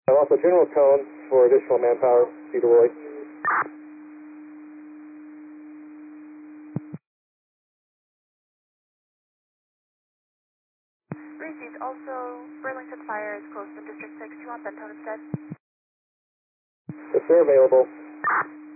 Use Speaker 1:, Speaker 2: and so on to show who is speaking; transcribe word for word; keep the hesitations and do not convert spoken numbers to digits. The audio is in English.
Speaker 1: And also general cones for additional manpower, Cedar Woolley.
Speaker 2: Received. Also, Burlington Fire is close to District six. Do you want Bentone instead?
Speaker 1: Yes, sir, available.